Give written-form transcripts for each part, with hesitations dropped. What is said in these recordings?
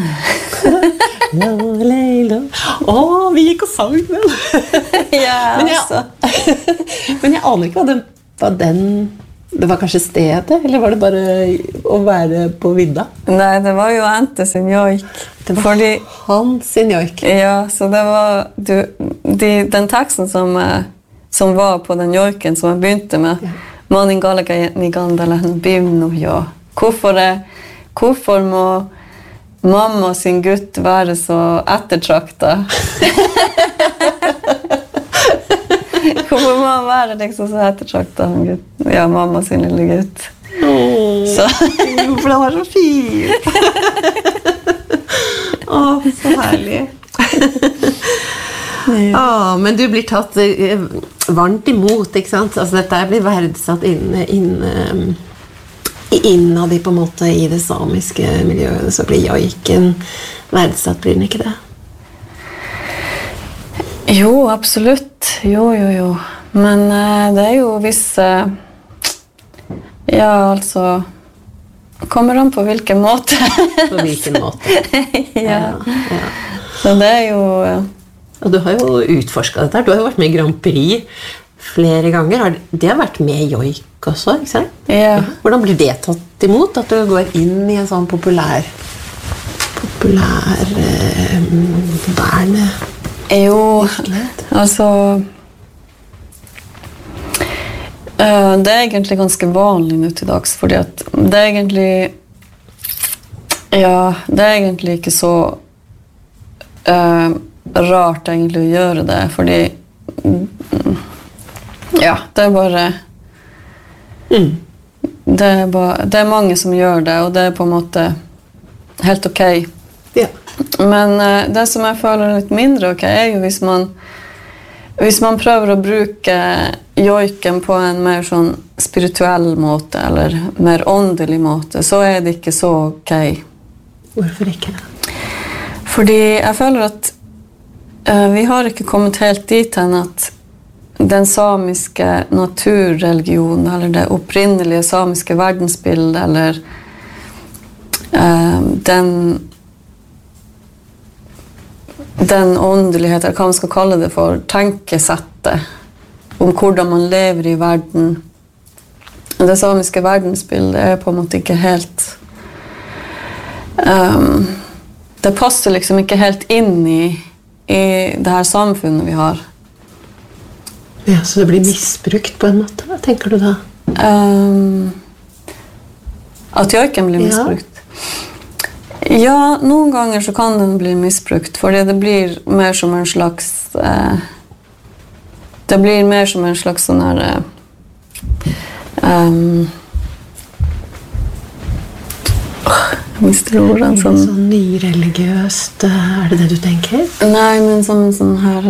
Vi gikk og sang den. Ja, men jeg aner ikke hva den det var kanskje stedet, eller var det bare å være på vidda? Nei, det var jo Ente sin joik. Det var han sin joik. Ja, så det var den teksten som var på den joiken som jeg begynte med. Manin galaga nigandala bimno jo. Hvorfor må mamma sin gutt være så ettertrakta? Hvorfor må han være liksom så ettertrakta? Ja, mamma sin lille gutt. Så. For han er så fin. Så herlig. Men du blir tatt varmt imot, ikke sant? Altså, dette blir verdsatt innad i på en måte i det samiske miljøet, så blir joiken verdsatt, blir den ikke det? Jo, absolutt. Jo. Men det er jo visse... Ja, altså... Kommer an på hvilken måte. På hvilken måte. Ja. Så det er jo... Og du har jo utforsket dette her. Du har jo vært med i Grand Prix flere ganger. Det har vært med joik også, ikke sant? Ja. Hvordan blir det tatt imot? At du går inn i en sånn populær bærende... Jo, altså det er egentlig ganske vanlig nå til dags, fordi at det er egentlig ikke så rart egentlig å gjøre det, fordi det er bare det er mange som gjør det, og det er på en måte helt ok. Ja. Men det som jeg føler litt mindre ok, er jo hvis man prøver å bruke joiken på en mer sånn spirituell måte, eller mer åndelig måte, så er det ikke så ok. Hvorfor ikke? Fordi jeg føler at vi har ikke kommet helt dit hen at den samiske naturreligionen, eller det opprinnelige samiske verdensbildet, eller den åndelighet, eller hva man skal kalle det for, tankesettet om hvordan man lever i verden. Det samiske verdensbildet er på en måte ikke helt... det passer liksom ikke helt inn i det her samfunnet vi har. Ja, så det blir misbrukt på en måte, hva tenker du da? At joiken blir misbrukt? Ja, noen ganger så kan den bli misbrukt, fordi det blir mer som en slags sånn her jeg mister ordene sånn nyreligiøst, er det du tenker? Nei, men som en sånn her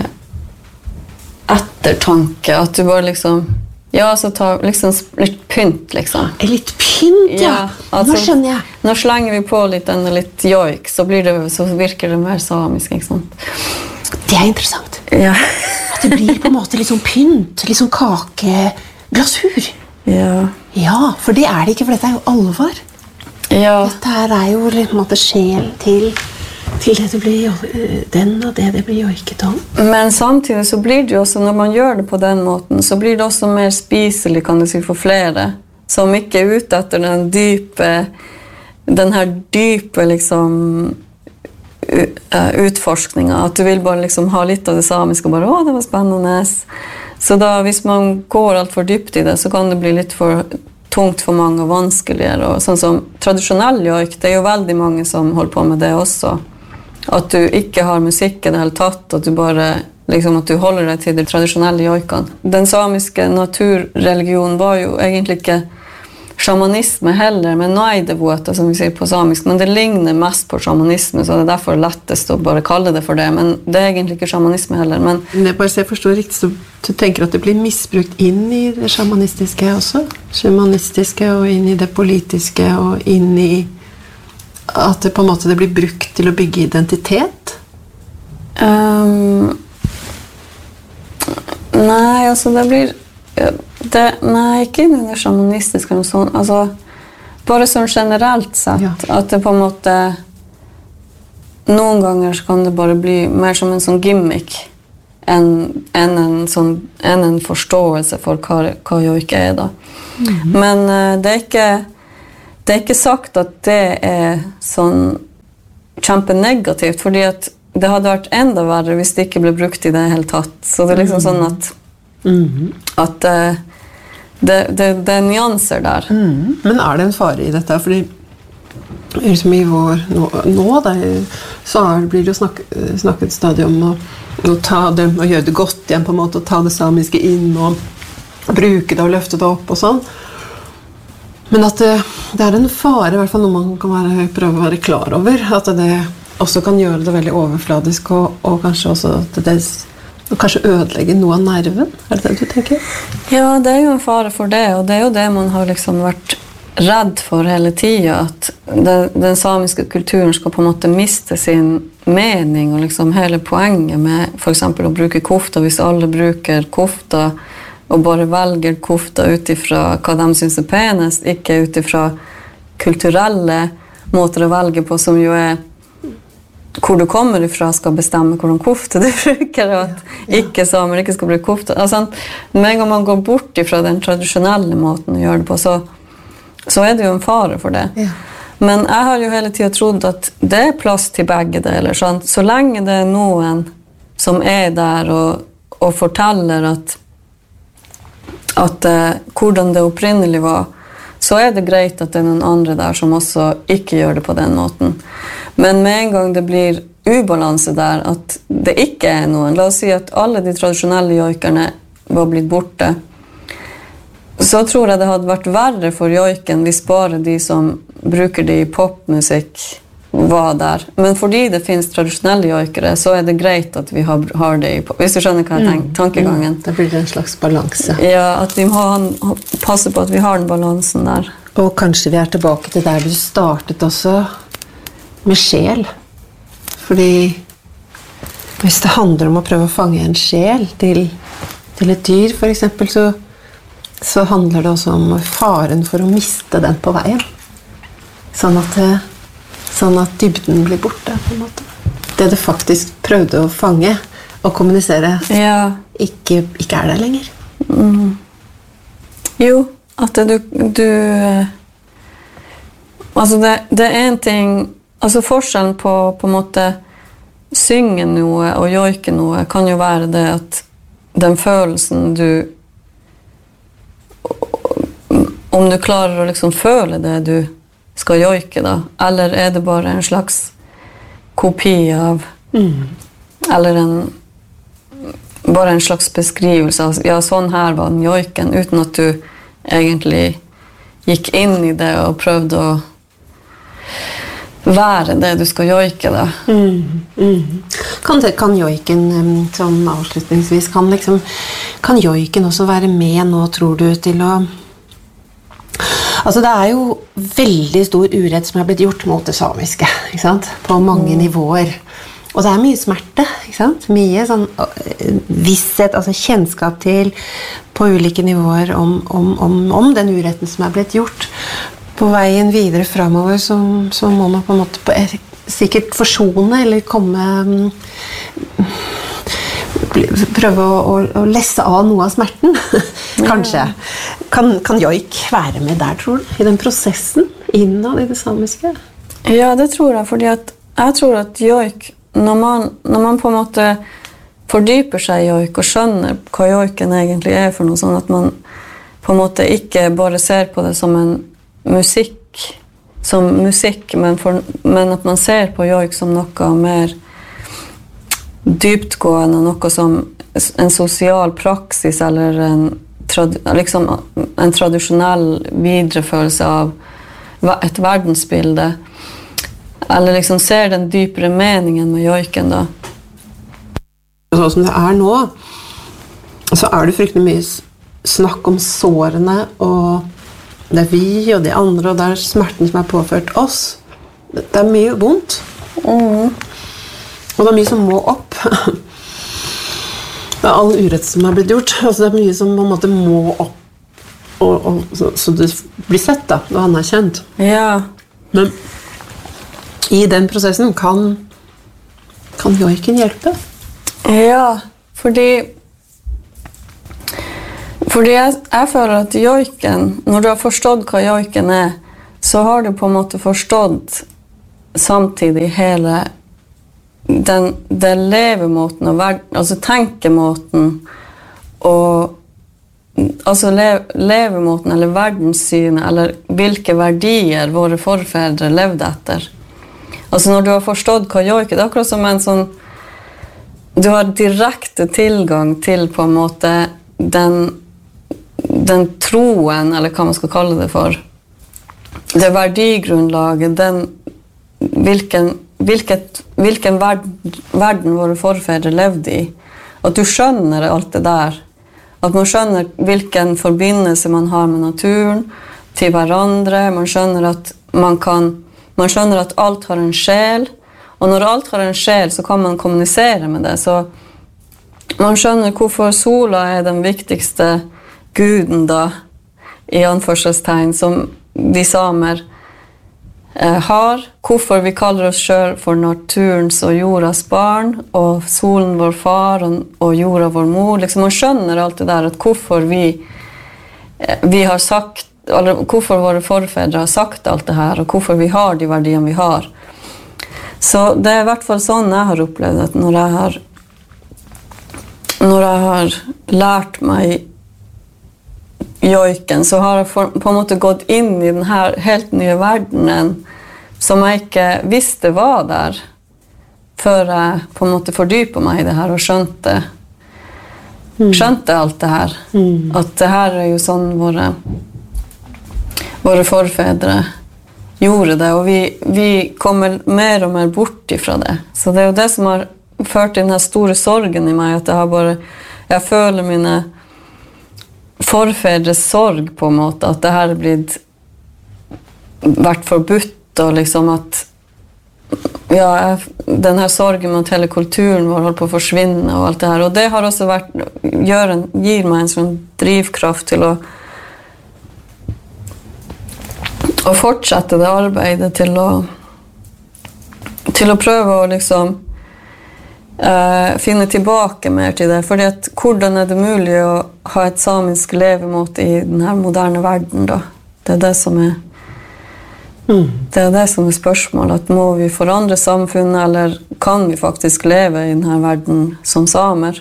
ettertanke, at du bare liksom så ta liksom litt pynt, liksom. Litt pynt, ja. Altså, nå skjønner jeg. Nå slenger vi på litt joik, så virker det mer samisk, ikke sant? Det er interessant. Ja. At det blir på en måte litt sånn pynt, litt sånn kakeglasur. Ja. Ja, for det er det ikke, for dette er jo alvor. Ja. Dette her er jo litt på en måte sjel til det det blir det blir joiket om. Men samtidig så blir det jo også, når man gjør det på den måten, så blir det også mer spiselig, kan du si, for flere, som ikke er ute etter den her dype liksom utforskningen, at du vil bare liksom ha litt av det samiske, og bare, det var spennende. Så da, hvis man går alt for dypt i det, så kan det bli litt for tungt for mange og vanskeligere. Og sånn som tradisjonell joik, det er jo veldig mange som holder på med det også. At du ikke har musikk i det hele tatt, at du bare liksom, at du holder deg til de tradisjonelle joikene. Den samiske naturreligionen var jo egentlig ikke shamanisme heller, men naidevuota, som vi sier på samisk, men det ligner mest på shamanisme, så det er derfor lettest å bare kalle det for det, men det er egentlig ikke shamanisme heller. Men det bare så jeg forstår riktig, så du tenker at det blir misbrukt inn i det shamanistiske også? Shamanistiske og inn i det politiske og inn i at det på en måte det blir brukt til å bygge identitet? Nei, altså det blir... nei, ikke inn i det shamanistiske eller noe sånt. Altså, bare sånn generelt sett, at det på en måte noen ganger så kan det bare bli mer som en sånn gimmick enn en forståelse for hva joik da. Men det er ikke sagt at det sånn kjempenegativt, fordi at det hadde vært enda verre hvis det ikke ble brukt i det hele tatt. Så det er liksom sånn at det er nyanser der. Men er det en fare i dette? Fordi liksom i vår nå så blir det jo snakket stadig om å ta det og gjøre det godt igjen på en måte, og ta det samiske inn og bruke det og løfte det opp og sånn. Men at det er en fare, i hvert fall noe man kan prøve å være klar over, at det også kan gjøre det veldig overfladisk og kanskje også at det kanskje ødelegge noe av nerven. Er det det du tenker? Ja, det er jo en fare for det, og det er jo det man har liksom vært redd for hele tiden, at den samiske kulturen skal på en måte miste sin mening, og liksom hele poenget med for eksempel å bruke kofta, hvis alle bruker kofta og bare velger kofta utifra hva de synes er penest, ikke utifra kulturelle måter å velge på, som jo hvor du kommer ifra skal bestemme hvordan kofte du bruker, og at ikke samer ikke skal bruke kofta. Altså, med en gang man går bort ifra den tradisjonelle måten å gjøre det på, så er det jo en fare for det. Ja. Men jeg har jo hele tiden trodd at det er plass til begge deler. Sant? Så lenge det er noen som er der og forteller at hvordan det opprinnelig var, så er det greit at det er noen andre der som også ikke gjør det på den måten. Men med en gang det blir ubalanse der, at det ikke er noen, la oss si at alle de tradisjonelle joikerne var blitt borte, så tror jeg det hadde vært verre for joiken hvis bare de som bruker det i popmusikk var der. Men fordi det finnes tradisjonelle joikere, så er det greit at vi har det i pop. Hvis du skjønner hva jeg tenker, tankegangen. Det blir en slags balanse. Ja, at vi må passe på at vi har den balansen der. Og kanskje vi er tilbake til der du startet også, med sjel. Fordi hvis det handler om å prøve å fange en sjel til et dyr, for eksempel, så handler det også om faren for å miste den på veien. Sånn at dybden blir borte, på en måte. Det du faktisk prøvde å fange og kommunisere, ikke er der lenger. Jo, at du altså det er en ting, altså forskjellen på en måte synge noe og joike noe kan jo være det at den følelsen om du klarer å liksom føle det du skal joike da, eller er det bare en slags kopi av eller bare en slags beskrivelse av, ja, sånn her var den joiken, uten at du egentlig gikk inn i det og prøvde å være det du skal joike da. Kan joiken, sånn avslutningsvis, kan joiken også være med nå, tror du, til å altså det er jo veldig stor urett som har blitt gjort mot det samiske, ikke sant? På mange nivåer. Og det er mye smerte, ikke sant? Mye sånn visshet, altså kjennskap til på ulike nivåer om den uretten som er blitt gjort. På veien videre fremover så må man på en måte sikkert forsone eller prøve å lesse av noe av smerten, kanskje. Kan joik være med der, tror du? I den prosessen innad i det samiske? Ja, det tror jeg, fordi at jeg tror at joik, når man på en måte fordyper seg i joik og skjønner hva joiken egentlig er for noe, sånn at man på en måte ikke bare ser på det som en musikk, men at man ser på joik som noe mer dyptgående, noe som en sosial praksis eller en tradisjonell videreførelse av et verdensbilde, eller liksom ser den dypere meningen med joiken da. Sånn som det er nå, så er det fryktelig mye snakk om sårene, og det er vi og de andre, og det er smerten som er påført oss. Det er mye vondt. Og det er mye som må opp. Det er all urett som er blitt gjort. Altså det er mye som på en måte må opp. Så det blir sett da, og anerkjent. Ja. Men i den prosessen kan Kan joiken hjelpe? Ja, fordi jeg føler at joiken, når du har forstått hva joiken så har du på en måte forstått samtidig hele den levemåten og altså tenkemåten og altså levemåten eller verdenssynet eller hvilke verdier våre forfedre levde etter. Altså når du har forstått hva joik det akkurat som en sånn du har direkte tilgang til på en måte den troen, eller hva man skal kalle det for, det verdigrunnlaget, hvilken verden våre forfedre levde i. At du skjønner alt det der. At man skjønner hvilken forbindelse man har med naturen, til hverandre. Man skjønner at alt har en sjel. Og når alt har en sjel, så kan man kommunisere med det. Så man skjønner hvorfor sola den viktigste guden da, i anførselstegn, som de samer har. Hvorfor vi kaller oss selv for naturens og jordas barn, og solen vår far og jorda vår mor. Liksom man skjønner alt det der, at hvorfor vi har sagt, eller hvorfor våre forfedre har sagt alt det her, og hvorfor vi har de verdiene vi har. Så det i hvert fall sånn jeg har opplevd at når jeg har lært meg joiken, så har jeg på en måte gått inn i den her helt nye verdenen som jeg ikke visste var der, før jeg på en måte fordypet meg i det her og skjønte alt det her. At det her jo sånn våre forfedre gjorde det, og vi kommer mer og mer bort ifra det. Så det jo det som har ført til denne store sorgen i meg, at jeg føler mine forfedres sorg på en måte, at det her vært forbudt, og liksom at den her sorgen med at hele kulturen vår holder på å forsvinne og alt det her, og det har også gir meg en sånn drivkraft til å fortsette det arbeidet, til å prøve å liksom finne tilbake mer til det, fordi at hvordan det mulig å ha et samisk levemåte i denne moderne verden da? Det det som det som spørsmålet, at må vi forandre samfunnet, eller kan vi faktisk leve i denne verden som samer?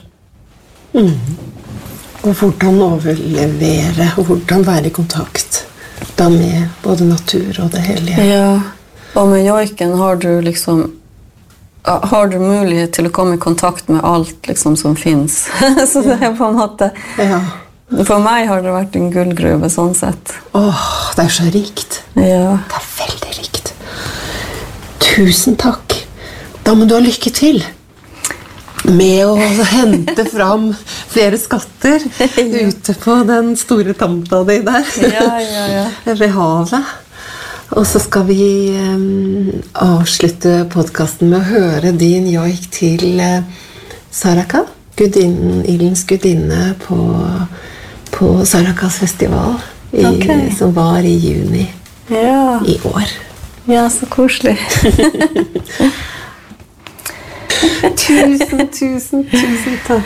Og hvordan overlevere, og hvordan være i kontakt da med både natur og det hellige. Ja, og med joiken har du mulighet til å komme i kontakt med alt liksom, som finnes. Så det på en måte... Ja. For meg har det vært en gullgruve, sånn sett. Det så rikt. Ja. Det veldig rikt. Tusen takk. Da må du ha lykke til med å hente fram flere skatter ute på den store tamta di der. Ja. Ved havet. Og så skal vi avslutte podcasten med å høre din joik til Saraka, Ildens gudinne på Sarakas festival, som var i juni i år. Ja, så koselig. Tusen takk.